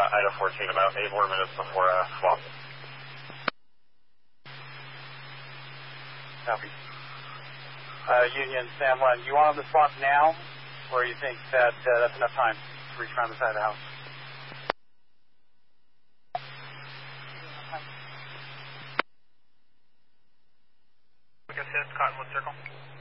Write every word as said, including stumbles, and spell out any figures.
uh, Idaho fourteen, about eight more minutes before uh, swap. Copy. Uh, Union, Sam one, you want them to swap now, or you think that uh, that's enough time to reach around the side of the house? We can hit Cottonwood Circle.